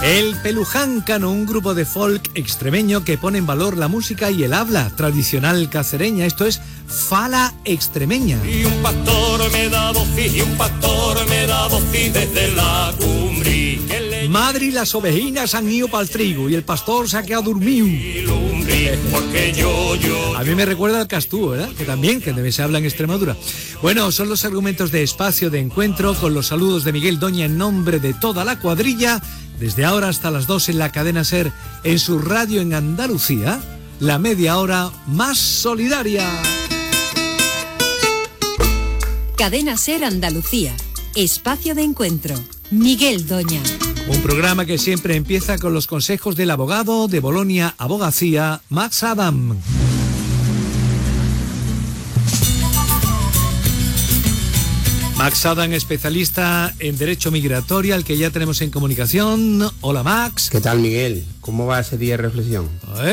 El Pelujáncano, un grupo de folk extremeño que pone en valor la música y el habla tradicional cacereña. Esto es Fala Extremeña. Y un pastor me da voz desde la cumbre. Madre y las ovejinas han ido para el trigo y el pastor se ha quedado dormido. A mí me recuerda al castúo, ¿verdad? Que también se habla en Extremadura. Bueno, son los argumentos de Espacio de Encuentro, con los saludos de Miguel Doña en nombre de toda la cuadrilla. Desde ahora hasta las 2 en la cadena SER, en su radio en Andalucía, la media hora más solidaria. Cadena SER Andalucía, Espacio de Encuentro, Miguel Doña. Un programa que siempre empieza con los consejos del abogado de Bolonia Abogacía, Max Adam. Max Adam, especialista en Derecho Migratorio, al que ya tenemos en comunicación. Hola, Max. ¿Qué tal, Miguel? ¿Cómo va ese día de reflexión?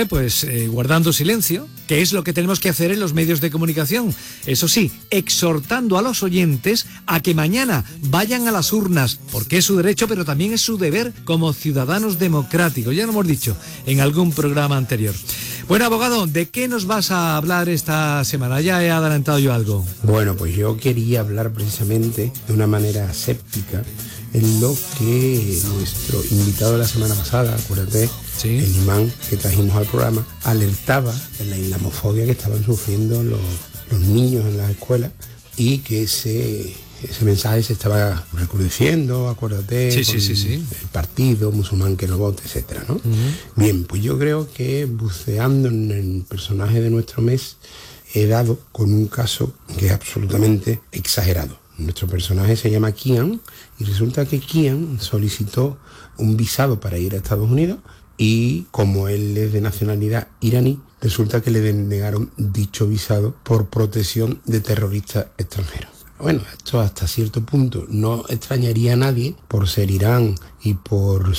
Guardando silencio, que es lo que tenemos que hacer en los medios de comunicación. Eso sí, exhortando a los oyentes a que mañana vayan a las urnas, porque es su derecho, pero también es su deber como ciudadanos democráticos. Ya lo hemos dicho en algún programa anterior. Bueno, abogado, ¿de qué nos vas a hablar esta semana? Ya he adelantado yo algo. Bueno, pues yo quería hablar precisamente de una manera séptica en lo que nuestro invitado de la semana pasada, acuérdate, ¿sí?, el imán que trajimos al programa, alertaba de la islamofobia que estaban sufriendo los niños en las escuelas y que ese mensaje se estaba recrudeciendo, acuérdate, sí. El partido musulmán que no vote, etcétera, ¿no? Bien, pues yo creo que buceando en el personaje de nuestro mes he dado con un caso que es absolutamente exagerado. Nuestro personaje se llama Kian y resulta que Kian solicitó un visado para ir a Estados Unidos y como él es de nacionalidad iraní, resulta que le denegaron dicho visado por protección de terroristas extranjeros. Bueno, esto hasta cierto punto no extrañaría a nadie por ser Irán y por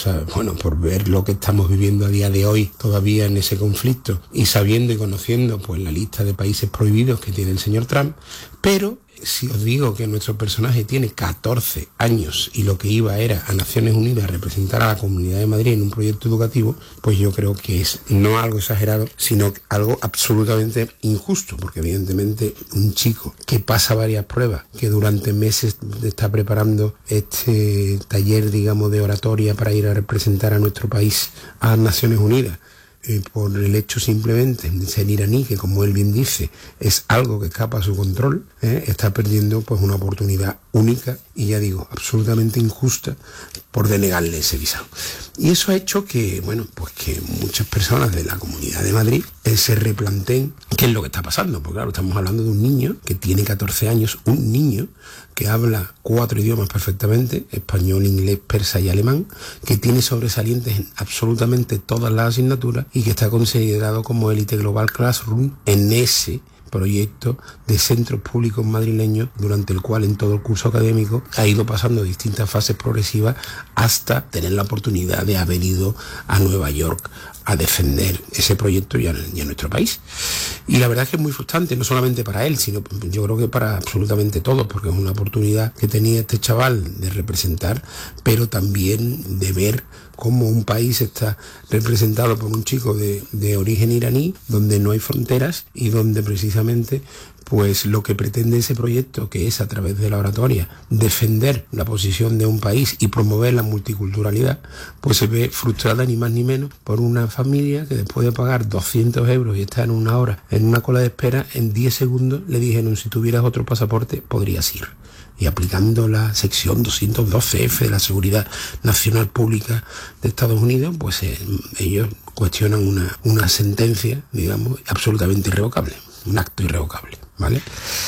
ver lo que estamos viviendo a día de hoy todavía en ese conflicto y sabiendo y conociendo pues la lista de países prohibidos que tiene el señor Trump, pero si os digo que nuestro personaje tiene 14 años y lo que iba era a Naciones Unidas a representar a la Comunidad de Madrid en un proyecto educativo, pues yo creo que es no algo exagerado, sino algo absolutamente injusto, porque evidentemente un chico que pasa varias pruebas, que durante meses está preparando este taller, digamos, de oratoria para ir a representar a nuestro país a Naciones Unidas, por el hecho simplemente de ser iraní, que como él bien dice, es algo que escapa a su control, está perdiendo pues una oportunidad única y ya digo, absolutamente injusta por denegarle ese visado. Y eso ha hecho que, que muchas personas de la Comunidad de Madrid se replanteen qué es lo que está pasando, porque claro, estamos hablando de un niño que tiene 14 años, un niño que habla 4 idiomas perfectamente, español, inglés, persa y alemán, que tiene sobresalientes en absolutamente todas las asignaturas y que está considerado como Elite Global Classroom en ese proyecto de centros públicos madrileños, durante el cual en todo el curso académico ha ido pasando distintas fases progresivas hasta tener la oportunidad de haber ido a Nueva York a defender ese proyecto y a nuestro país. Y la verdad es que es muy frustrante, no solamente para él, sino yo creo que para absolutamente todos, porque es una oportunidad que tenía este chaval de representar, pero también de ver cómo un país está representado por un chico de origen iraní, donde no hay fronteras y donde precisamente pues lo que pretende ese proyecto, que es a través de la oratoria defender la posición de un país y promover la multiculturalidad, pues se ve frustrada ni más ni menos por una familia que después de pagar 200 euros y estar en una hora en una cola de espera, en 10 segundos le dijeron: si tuvieras otro pasaporte podrías ir. Y aplicando la sección 212F de la Seguridad Nacional Pública de Estados Unidos, pues ellos cuestionan una sentencia, digamos, absolutamente irrevocable, un acto irrevocable, ¿vale?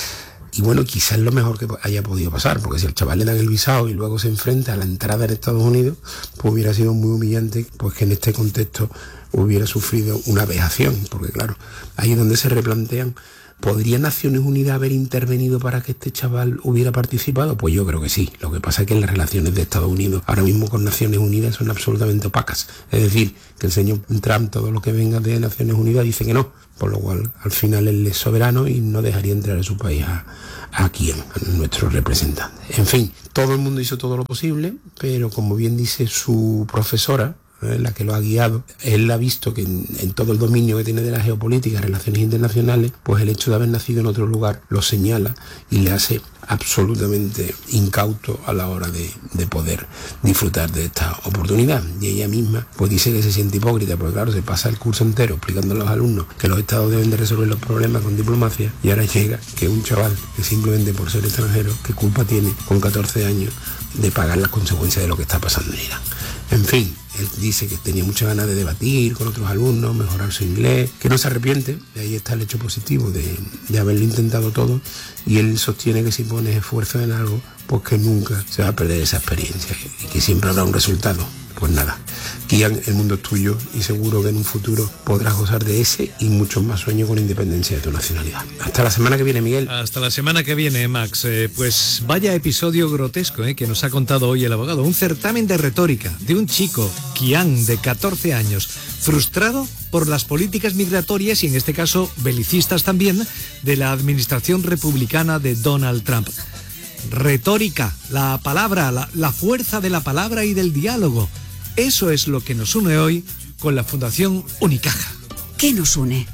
Y bueno, quizás lo mejor que haya podido pasar, porque si al chaval le dan el visado y luego se enfrenta a la entrada en Estados Unidos, pues hubiera sido muy humillante pues que en este contexto hubiera sufrido una vejación, porque claro, ahí es donde se replantean ¿Podría Naciones Unidas haber intervenido para que este chaval hubiera participado? Pues yo creo que sí. Lo que pasa es que las relaciones de Estados Unidos ahora mismo con Naciones Unidas son absolutamente opacas. Es decir, que el señor Trump, todo lo que venga de Naciones Unidas, dice que no. Por lo cual, al final él es soberano y no dejaría entrar a su país a nuestro representante. En fin, todo el mundo hizo todo lo posible, pero como bien dice su profesora, la que lo ha guiado, él ha visto que en todo el dominio que tiene de la geopolítica, relaciones internacionales, pues el hecho de haber nacido en otro lugar lo señala y le hace absolutamente incauto a la hora de poder disfrutar de esta oportunidad. Y ella misma pues dice que se siente hipócrita, porque claro, se pasa el curso entero explicando a los alumnos que los estados deben de resolver los problemas con diplomacia, y ahora llega que un chaval que simplemente por ser extranjero, ¿qué culpa tiene con 14 años de pagar las consecuencias de lo que está pasando en Irán? En fin, él dice que tenía muchas ganas de debatir con otros alumnos, mejorar su inglés, que no se arrepiente, y ahí está el hecho positivo de haberlo intentado todo, y él sostiene que si pones esfuerzo en algo, pues que nunca se va a perder esa experiencia y que siempre habrá un resultado. Pues nada, Kian, el mundo es tuyo y seguro que en un futuro podrás gozar de ese y muchos más sueños con independencia de tu nacionalidad. Hasta la semana que viene, Miguel. Hasta la semana que viene, Max. Pues vaya episodio grotesco que nos ha contado hoy el abogado. Un certamen de retórica de un chico, Kian, de 14 años, frustrado por las políticas migratorias y en este caso belicistas también de la administración republicana de Donald Trump. Retórica, la palabra, la fuerza de la palabra y del diálogo. Eso es lo que nos une hoy con la Fundación Unicaja. ¿Qué nos une?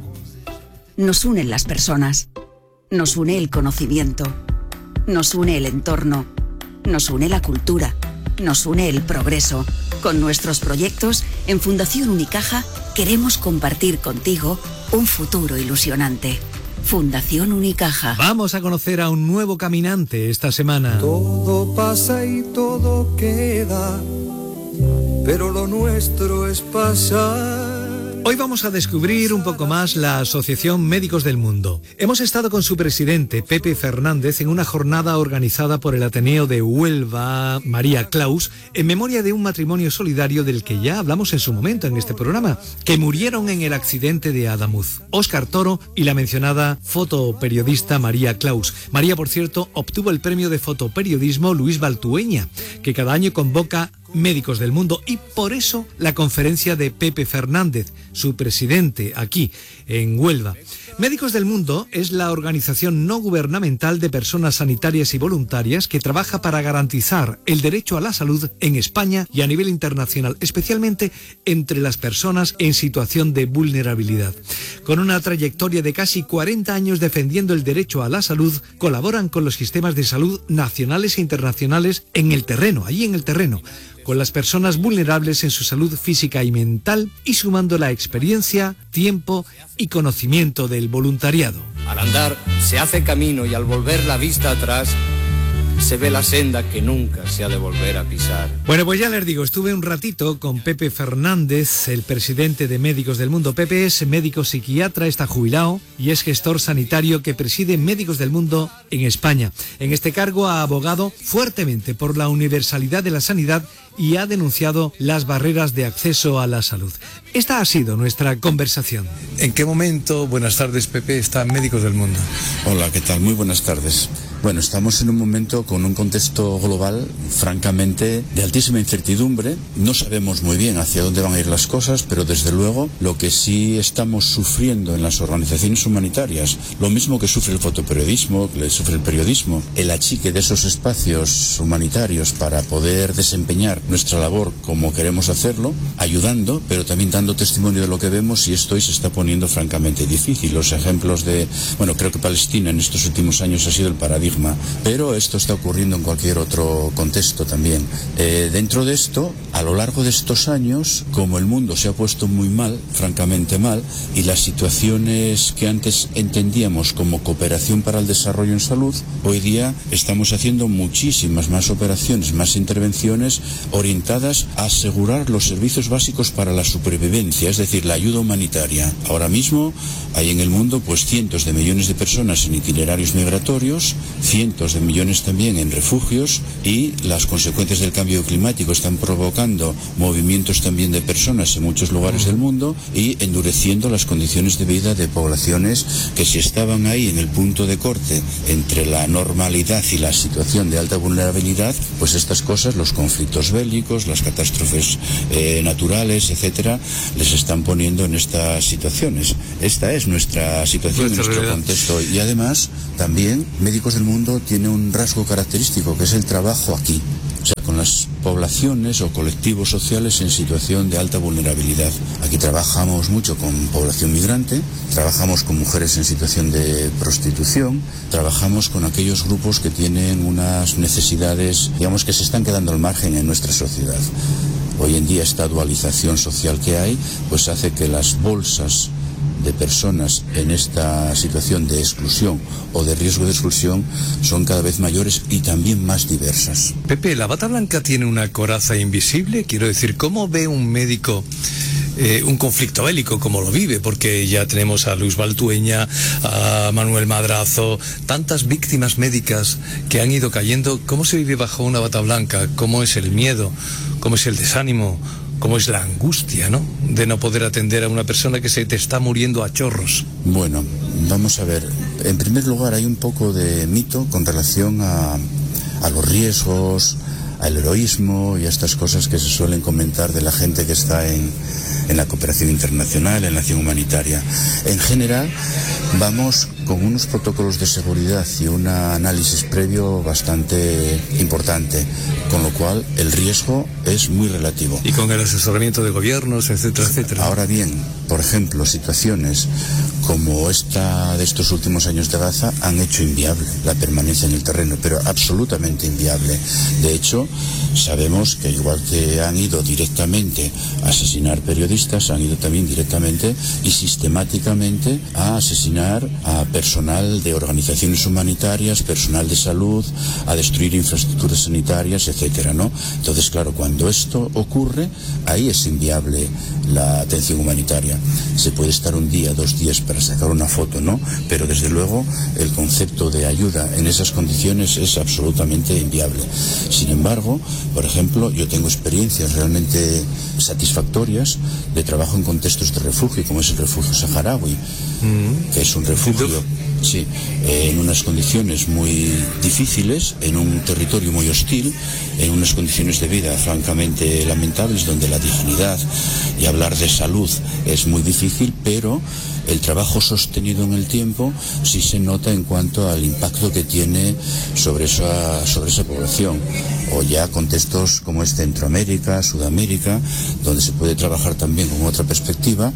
Nos unen las personas, nos une el conocimiento, nos une el entorno, nos une la cultura, nos une el progreso. Con nuestros proyectos, en Fundación Unicaja queremos compartir contigo un futuro ilusionante. Fundación Unicaja. Vamos a conocer a un nuevo caminante esta semana. Todo pasa y todo queda, pero lo nuestro es pasar. Hoy vamos a descubrir un poco más la Asociación Médicos del Mundo. Hemos estado con su presidente, Pepe Fernández, en una jornada organizada por el Ateneo de Huelva, María Claus, en memoria de un matrimonio solidario del que ya hablamos en su momento en este programa, que murieron en el accidente de Adamuz. Óscar Toro y la mencionada fotoperiodista María Claus. María, por cierto, obtuvo el premio de fotoperiodismo Luis Baltueña, que cada año convoca Médicos del Mundo, y por eso la conferencia de Pepe Fernández, su presidente aquí en Huelva. Médicos del Mundo es la organización no gubernamental de personas sanitarias y voluntarias que trabaja para garantizar el derecho a la salud en España y a nivel internacional, especialmente entre las personas en situación de vulnerabilidad. Con una trayectoria de casi 40 años defendiendo el derecho a la salud, colaboran con los sistemas de salud nacionales e internacionales en el terreno, allí en el terreno, con las personas vulnerables en su salud física y mental y sumando la experiencia, tiempo y conocimiento del voluntariado. Al andar se hace camino y al volver la vista atrás se ve la senda que nunca se ha de volver a pisar. Bueno, pues ya les digo, estuve un ratito con Pepe Fernández, el presidente de Médicos del Mundo. Pepe es médico psiquiatra, está jubilado y es gestor sanitario que preside Médicos del Mundo en España. En este cargo ha abogado fuertemente por la universalidad de la sanidad y ha denunciado las barreras de acceso a la salud. Esta ha sido nuestra conversación. ¿En qué momento, buenas tardes Pepe, están Médicos del Mundo? Hola, ¿qué tal? Muy buenas tardes. Bueno, estamos en un momento con un contexto global, francamente, de altísima incertidumbre. No sabemos muy bien hacia dónde van a ir las cosas, pero desde luego lo que sí estamos sufriendo en las organizaciones humanitarias, lo mismo que sufre el fotoperiodismo, que sufre el periodismo, el achique de esos espacios humanitarios para poder desempeñar nuestra labor como queremos hacerlo, ayudando, pero también dando testimonio de lo que vemos, y esto hoy se está poniendo francamente difícil. Los ejemplos de, bueno, creo que Palestina en estos últimos años ha sido el paradigma, pero esto está ocurriendo en cualquier otro contexto también. Dentro de esto, a lo largo de estos años, como el mundo se ha puesto muy mal, francamente mal, y las situaciones que antes entendíamos como cooperación para el desarrollo en salud, hoy día estamos haciendo muchísimas más operaciones, más intervenciones orientadas a asegurar los servicios básicos para la supervivencia, es decir, la ayuda humanitaria. Ahora mismo hay en el mundo pues cientos de millones de personas en itinerarios migratorios cientos de millones también en refugios, y las consecuencias del cambio climático están provocando movimientos también de personas en muchos lugares del mundo y endureciendo las condiciones de vida de poblaciones que, si estaban ahí en el punto de corte entre la normalidad y la situación de alta vulnerabilidad, pues estas cosas, los conflictos bélicos, las catástrofes naturales, etcétera, les están poniendo en estas situaciones. Esta es nuestra situación, nuestro contexto. Y además, también Médicos del Mundo tiene un rasgo característico, que es el trabajo aquí, o sea, con las poblaciones o colectivos sociales en situación de alta vulnerabilidad. Aquí trabajamos mucho con población migrante, trabajamos con mujeres en situación de prostitución, trabajamos con aquellos grupos que tienen unas necesidades, digamos, que se están quedando al margen en nuestra sociedad. Hoy en día esta dualización social que hay, pues hace que las bolsas de personas en esta situación de exclusión o de riesgo de exclusión son cada vez mayores y también más diversas. Pepe, ¿la bata blanca tiene una coraza invisible? Quiero decir, ¿cómo ve un médico un conflicto bélico como lo vive? Porque ya tenemos a Luis Baltueña, a Manuel Madrazo, tantas víctimas médicas que han ido cayendo. ¿Cómo se vive bajo una bata blanca? ¿Cómo es el miedo? ¿Cómo es el desánimo? ¿Cómo es la angustia, ¿no?, de no poder atender a una persona que se te está muriendo a chorros? Bueno, vamos a ver. En primer lugar, hay un poco de mito con relación a los riesgos, al heroísmo y a estas cosas que se suelen comentar de la gente que está en la cooperación internacional, en la acción humanitaria. En general, vamos con unos protocolos de seguridad y un análisis previo bastante importante, con lo cual el riesgo es muy relativo. Y con el asesoramiento de gobiernos, etcétera, etcétera. Ahora bien, por ejemplo, situaciones como esta de estos últimos años de Gaza han hecho inviable la permanencia en el terreno, pero absolutamente inviable. De hecho, sabemos que igual que han ido directamente a asesinar periodistas, han ido también directamente y sistemáticamente a asesinar a personal de organizaciones humanitarias, personal de salud, a destruir infraestructuras sanitarias, etcétera, ¿no? Entonces, claro, cuando esto ocurre, ahí es inviable la atención humanitaria. Se puede estar un día, 2 días para sacar una foto, ¿no? Pero desde luego el concepto de ayuda en esas condiciones es absolutamente inviable. Sin embargo, por ejemplo, yo tengo experiencias realmente satisfactorias de trabajo en contextos de refugio, como es el refugio saharaui, que es un refugio, sí, en unas condiciones muy difíciles, en un territorio muy hostil, en unas condiciones de vida francamente lamentables, donde la dignidad y hablar de salud es muy difícil, pero el trabajo sostenido en el tiempo sí se nota en cuanto al impacto que tiene sobre esa población. O ya contextos como es Centroamérica, Sudamérica, donde se puede trabajar también con otra perspectiva,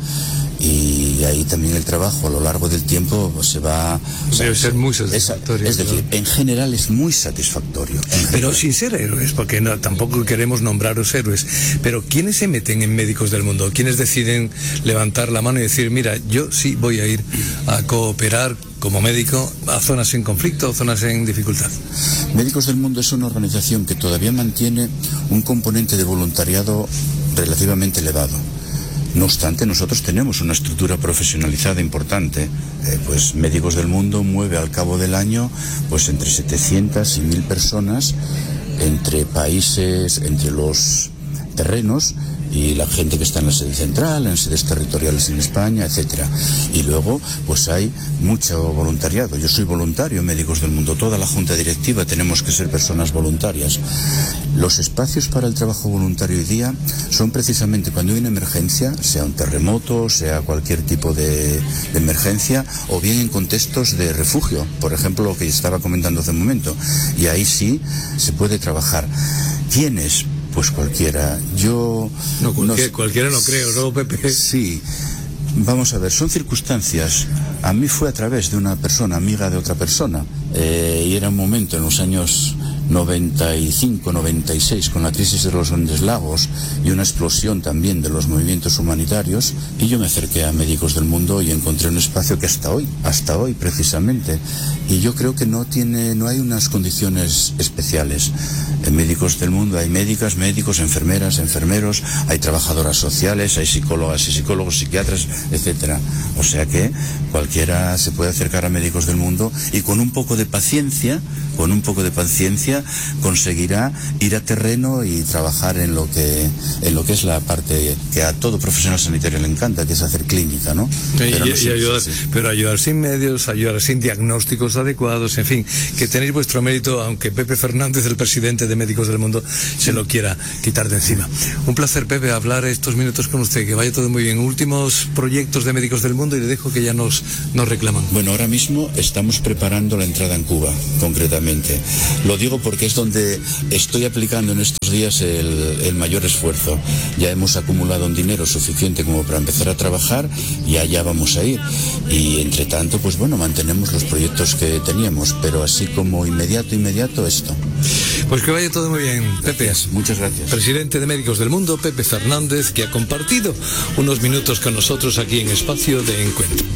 y ahí también el trabajo a lo largo del tiempo se va... Debe ser muy satisfactorio. Es decir, en general es muy satisfactorio. Pero sin ser héroes, porque no, tampoco queremos nombraros héroes, pero ¿quiénes se meten en Médicos del Mundo? ¿Quiénes deciden levantar la mano y decir, mira, yo sí voy a ir a cooperar como médico a zonas en conflicto, zonas en dificultad? Médicos del Mundo es una organización que todavía mantiene un componente de voluntariado relativamente elevado. No obstante, nosotros tenemos una estructura profesionalizada importante. Pues Médicos del Mundo mueve al cabo del año pues entre 700 y 1000 personas entre países, entre los terrenos y la gente que está en la sede central, en sedes territoriales en España, etcétera. Y luego, pues hay mucho voluntariado. Yo soy voluntario en Médicos del Mundo. Toda la junta directiva tenemos que ser personas voluntarias. Los espacios para el trabajo voluntario hoy día son precisamente cuando hay una emergencia, sea un terremoto, sea cualquier tipo de emergencia, o bien en contextos de refugio, por ejemplo, lo que estaba comentando hace un momento. Y ahí sí se puede trabajar. ¿Quiénes? Pues cualquiera. Yo... Cualquiera no creo, ¿no, Pepe? Sí. Vamos a ver, son circunstancias. A mí fue a través de una persona, amiga de otra persona, y era un momento en los años 95, 96, con la crisis de los Grandes Lagos y una explosión también de los movimientos humanitarios, y yo me acerqué a Médicos del Mundo y encontré un espacio que hasta hoy precisamente, y yo creo que no hay unas condiciones especiales. En Médicos del Mundo hay médicas, médicos, enfermeras, enfermeros, hay trabajadoras sociales, hay psicólogas y psicólogos, psiquiatras, etcétera. O sea que cualquiera se puede acercar a Médicos del Mundo y con un poco de paciencia conseguirá ir a terreno y trabajar en lo que es la parte que a todo profesional sanitario le encanta, que es hacer clínica, ¿no? Pero ayudar sin medios, ayudar sin diagnósticos adecuados, en fin, que tenéis vuestro mérito, aunque Pepe Fernández, el presidente de Médicos del Mundo, se lo quiera quitar de encima. Un placer, Pepe, hablar estos minutos con usted, que vaya todo muy bien. Últimos proyectos de Médicos del Mundo y le dejo que ya nos reclaman. Bueno, ahora mismo estamos preparando la entrada en Cuba, concretamente. Lo digo porque es donde estoy aplicando en estos días el mayor esfuerzo. Ya hemos acumulado un dinero suficiente como para empezar a trabajar y allá vamos a ir. Y entre tanto, pues bueno, mantenemos los proyectos que teníamos, pero así como inmediato esto. Pues que vaya todo muy bien, Pepe. Muchas gracias. Presidente de Médicos del Mundo, Pepe Fernández, que ha compartido unos minutos con nosotros aquí en Espacio de Encuentro.